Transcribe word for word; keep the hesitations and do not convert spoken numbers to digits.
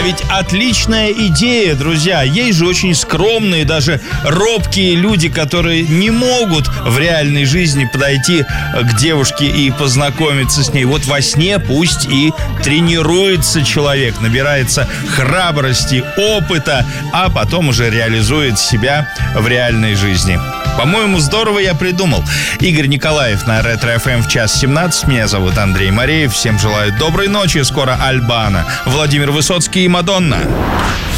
ведь отличная идея, друзья. Есть же очень скромные, даже робкие люди, которые не могут в реальной жизни подойти к девушке и познакомиться с ней. Вот во сне пусть и тренируется человек, набирается храбрости, опыта, а потом уже реализует себя в реальной жизни. По-моему, здорово я придумал. Игорь Николаев на Ретро-эф эм в час семнадцать. Меня зовут Андрей Мареев. Всем желаю доброй ночи. Скоро Альбана, Владимир Высоцкий и Мадонна.